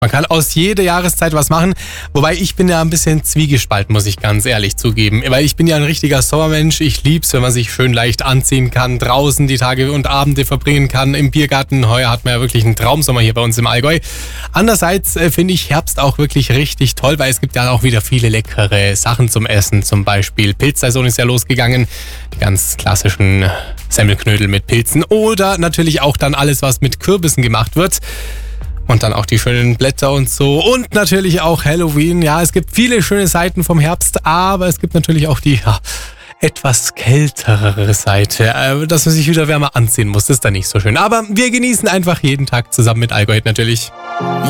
Man kann aus jeder Jahreszeit was machen, wobei ich bin ja ein bisschen zwiegespalten, muss ich ganz ehrlich zugeben. Weil ich bin ja ein richtiger Sommermensch, ich lieb's, wenn man sich schön leicht anziehen kann, draußen die Tage und Abende verbringen kann, im Biergarten. Heuer hat man ja wirklich einen Traumsommer hier bei uns im Allgäu. Andererseits finde ich Herbst auch wirklich richtig toll, weil es gibt ja auch wieder viele leckere Sachen zum Essen. Zum Beispiel Pilzsaison ist ja losgegangen, die ganz klassischen Semmelknödel mit Pilzen oder natürlich auch dann alles, was mit Kürbissen gemacht wird. Und dann auch die schönen Blätter und so. Und natürlich auch Halloween. Ja, es gibt viele schöne Seiten vom Herbst, aber es gibt natürlich auch die etwas kältere Seite, dass man sich wieder wärmer anziehen muss. Das ist dann nicht so schön. Aber wir genießen einfach jeden Tag zusammen mit Allgäu natürlich.